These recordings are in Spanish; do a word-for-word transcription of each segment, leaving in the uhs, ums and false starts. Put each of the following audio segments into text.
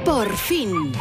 Por fin.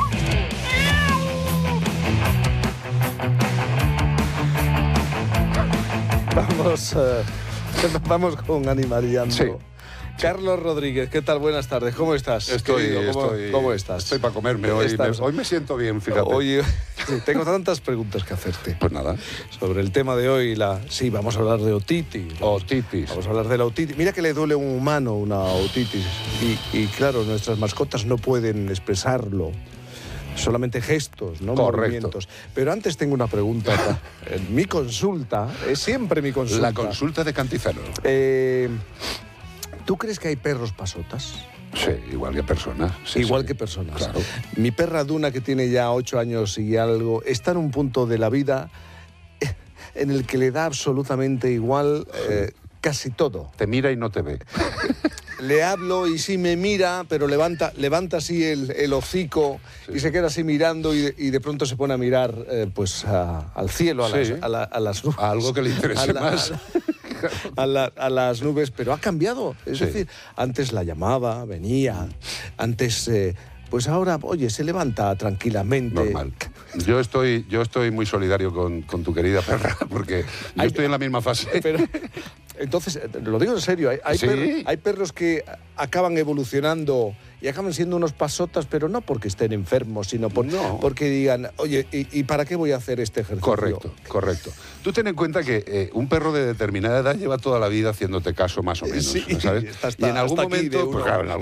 Vamos, uh, vamos con animariando. Sí. Carlos Rodríguez, ¿qué tal? Buenas tardes, ¿cómo estás? Estoy, querido? ¿Cómo, estoy, ¿Cómo estás? Estoy para comerme hoy. Me, hoy me siento bien, fíjate. Hoy tengo tantas preguntas que hacerte. Pues nada. Sobre el tema de hoy, la sí, vamos a hablar de otitis. Otitis. Vamos a hablar de la otitis. Mira que le duele a un humano una otitis. Y, y claro, nuestras mascotas no pueden expresarlo. Solamente gestos, no Correcto. movimientos. Pero antes tengo una pregunta. Mi consulta es siempre mi consulta. La consulta de Canticero. Eh, ¿Tú crees que hay perros pasotas? Sí, igual que personas. Sí, Igual sí. que personas. Claro. Mi perra Duna, que tiene ya ocho años y algo, está en un punto de la vida en el que le da absolutamente igual eh, casi todo. Te mira y no te ve. Le hablo y sí me mira, pero levanta, levanta así el, el hocico sí. y se queda así mirando y de, y de pronto se pone a mirar eh, pues a, al cielo, a, sí. las, a, la, a las nubes. A algo que le interese a la, más. A, la, a las nubes, pero ha cambiado. Es sí. decir, antes la llamaba, venía, antes... Eh, pues ahora, oye, se levanta tranquilamente. Normal. Yo estoy, yo estoy muy solidario con, con tu querida perra, porque yo hay, estoy en la misma fase. Pero, entonces, lo digo en serio, hay, hay, ¿Sí? perros, hay perros que acaban evolucionando y acaban siendo unos pasotas, pero no porque estén enfermos, sino por, no. porque digan, oye, ¿y, ¿y para qué voy a hacer este ejercicio? Correcto, correcto. Tú ten en cuenta que eh, un perro de determinada edad lleva toda la vida haciéndote caso más o menos, sí, ¿sabes? hasta, y en algún momento, pues, claro, en